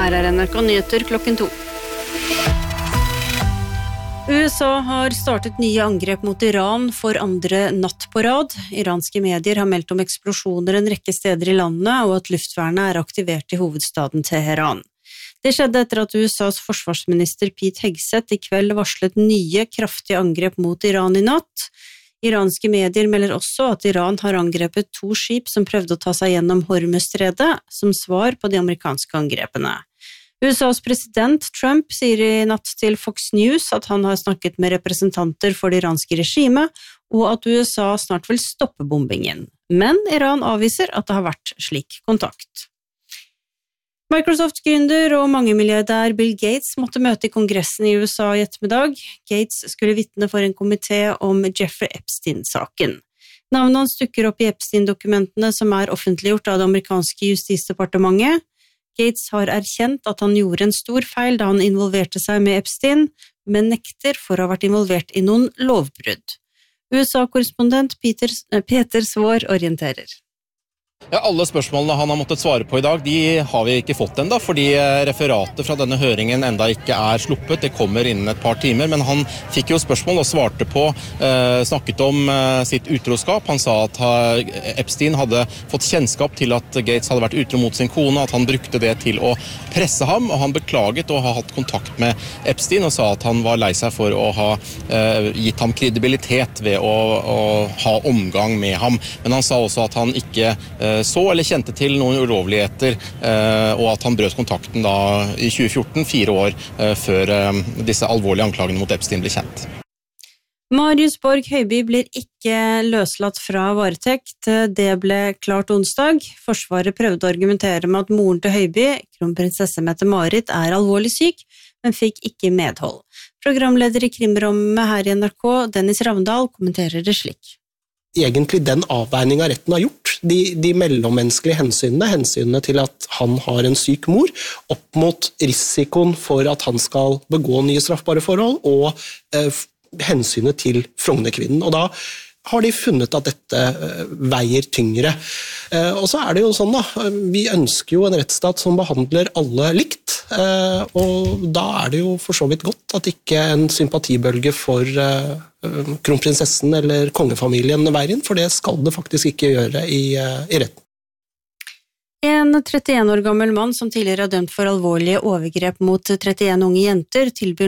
Her NRK Nyheter klokken 2. USA har startet nye angrep mot Iran for andre natt på rad. Iranske medier har meldt om eksplosjoner en rekke steder i landet, og at luftvernet er aktivert i hovedstaden Teheran. Det skjedde etter at USAs forsvarsminister Pete Hegseth i kveld varslet nye kraftige angrep mot Iran i natt. Iranske medier melder også at Iran har angrepet 2 skip som prøvde å ta seg gjennom Hormuzstredet, som svar på de amerikanske angrepene. USAs president Trump sier i natt til Fox News at han har snakket med representanter for det iranske regimet, og at USA snart vil stoppe bombingen. Men Iran avviser at det har vært slik kontakt. Microsoft-gründer og mangemilliardær Bill Gates måtte møte i kongressen i USA i ettermiddag. Gates skulle vitne for en komité om Jeffrey Epstein-saken. Navnet hans dukker opp i Epstein-dokumentene som er offentliggjort av det amerikanske justisdepartementet. Gates har erkjent at han gjorde en stor feil da han involverte seg med Epstein, men nekter for å ha vært involvert i noen lovbrudd. USA-korrespondent Peter Svår orienterer. Ja, alle spørsmålene han har måttet svare på i dag, de har vi ikke fått enda, fordi referatet fra denne høringen enda ikke er sluppet. Det kommer innen et par timer, men han fikk jo spørsmål og svarte på, snakket om sitt utroskap. Han sa at Epstein hadde fått kjennskap til at Gates hadde vært utro mot sin kone, at han brukte det til å presse ham, og han beklaget å ha hatt kontakt med Epstein og sa at han var lei seg for å ha gitt ham kredibilitet ved å ha omgang med ham. Men han sa også at han ikke så eller kjente til noen ulovligheter, og at han brøt kontakten da i 2014, 4 år før disse alvorlige anklagene mot Epstein ble kjent. Marius Borg Høiby blir ikke løslatt fra varetekt. Det ble klart onsdag. Forsvaret prøvde å argumentere med at moren til Høiby, kronprinsesse Mette-Marit, er alvorlig syk, men fikk ikke medhold. Programleder i krimrommet her i NRK, Dennis Ravndal, kommenterer det slik. Egentlig den avveiningen retten har gjort, de mellommenneskelige hensynene til at han har en syk mor, opp mot risikoen for at han skal begå nye straffbare forhold, og hensynet til Frognerkvinnen. Og da har de funnet at dette veier tyngre. Og så er det jo sånn da, vi ønsker jo en rettsstat som behandler alle likt, og da er det jo for så vidt godt at ikke en sympatibølge for kronprinsessen eller kongefamilien veier inn, for det skal det faktisk ikke gjøre i retten. En 31 år gammel mann som tidligere er dømt for alvorlige overgrep mot 31 unge jenter tilbyr